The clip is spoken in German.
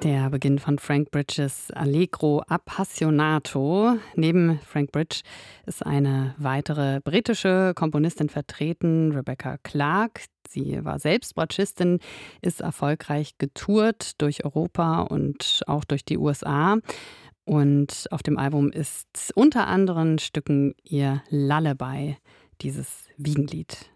Der Beginn von Frank Bridges Allegro Appassionato. Neben Frank Bridge ist eine weitere britische Komponistin vertreten, Rebecca Clark. Sie war selbst Bratschistin, ist erfolgreich getourt durch Europa und auch durch die USA. Und auf dem Album ist unter anderen Stücken ihr Lullaby, dieses Wiegenlied.